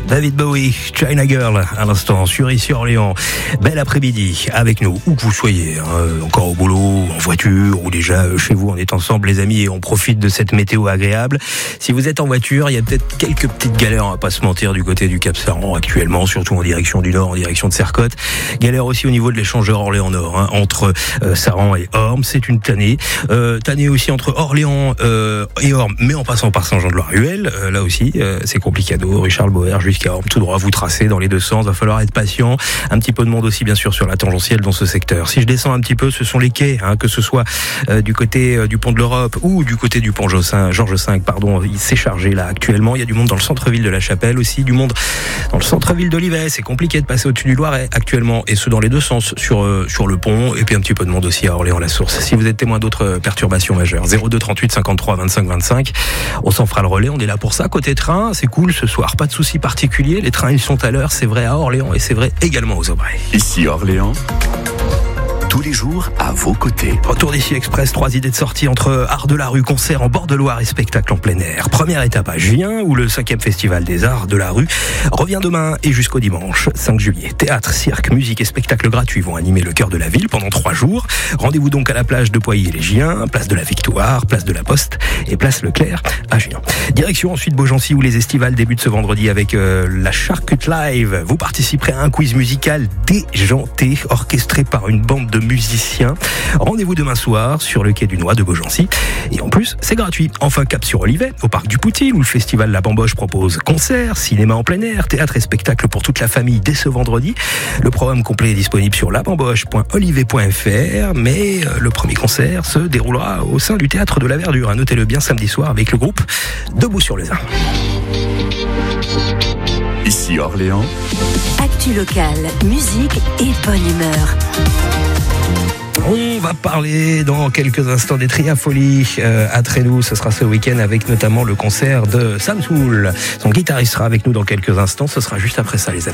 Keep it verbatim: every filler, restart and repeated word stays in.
David Bowie, China Girl, à l'instant, sur Ici Orléans. Bel après-midi avec nous, où que vous soyez, hein, encore au boulot, en voiture, ou déjà chez vous, on est ensemble les amis et on profite de cette météo agréable. Si vous êtes en voiture, il y a peut-être quelques petites galères, on va pas se mentir, du côté du Cap Saran actuellement, surtout en direction du nord, en direction de Sercotte. Galère aussi au niveau de l'échangeur Orléans-Nord, hein, entre euh, Saran et Orme, c'est une tannée. Euh, tannée aussi entre Orléans euh, et Orme, mais en passant par Saint-Jean-de-Loire-Ruelle, euh, là aussi, euh, c'est complicado, rue Charles Boer jusqu'à Orme, tout droit, vous tracez dans les deux sens, va falloir être patient. Un petit peu de monde aussi, bien sûr, sur la tangentielle dans ce secteur. Si je descends un petit peu, ce sont les quais, hein, que ce soit euh, du côté euh, du pont de l'Europe ou du côté du pont Georges cinq, pardon, il s'est chargé là actuellement. Il y a du monde dans le centre-ville de la Chapelle aussi, du monde dans le centre-ville d'Olivet. C'est compliqué de passer au-dessus du Loiret actuellement, et ce dans les deux sens sur euh, sur le pont, et puis un petit peu de monde aussi à Orléans-la-Source. Si vous êtes témoin d'autres perturbations majeures, zéro deux trente-huit cinquante-trois vingt-cinq vingt-cinq, on s'en fera le relais, on est là pour ça. Côté train, c'est cool ce soir, pas de soucis particuliers, les trains ils sont à l'heure, c'est vrai à Orléans et c'est vrai également aux Aubrais. Ici Orléans, tous les jours à vos côtés. Retour d'ici Express, trois idées de sortie entre Art de la Rue, concert en bord de Loire et spectacle en plein air. Première étape à Juin, où le cinquième festival des Arts de la Rue revient demain et jusqu'au dimanche cinq juillet. Théâtre, cirque, musique et spectacles gratuits vont animer le cœur de la ville pendant trois jours. Rendez-vous donc à la plage de Poilly-les-Giens, place de la Victoire, place de la Poste et place Leclerc à Giens. Direction ensuite Beaugency, où les estivales débutent ce vendredi avec euh, la Charcute Live. Vous participerez à un quiz musical déjanté, orchestré par une bande de musiciens. Rendez-vous demain soir sur le quai du Noix de Beaugency. Et en plus, c'est gratuit. Enfin, cap sur Olivet, au parc du Poutil, où le festival La Bamboche propose concerts, cinéma en plein air, théâtre et spectacle pour toute la famille dès ce vendredi. Le programme complet est disponible sur labamboche point olivet point f r, mais le premier concert se déroulera au sein du théâtre de la Verdure. Notez-le bien, samedi soir avec le groupe Debout sur les Uns. Ici Orléans, actu locale, musique et bonne humeur. On va parler dans quelques instants des Triafolies euh, à Trédoux. Ce sera ce week-end avec notamment le concert de Sam Soul. Son guitariste sera avec nous dans quelques instants. Ce sera juste après ça, les amis.